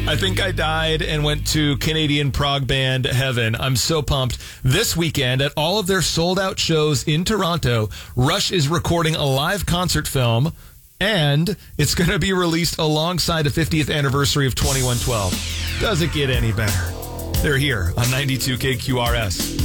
I think I died and went to Canadian prog band Heaven. I'm so pumped. This weekend at all of their sold out shows in Toronto, Rush is recording a live concert film, and it's going to be released alongside the 50th anniversary of 2112. Does it get any better? They're here on 92 KQRS.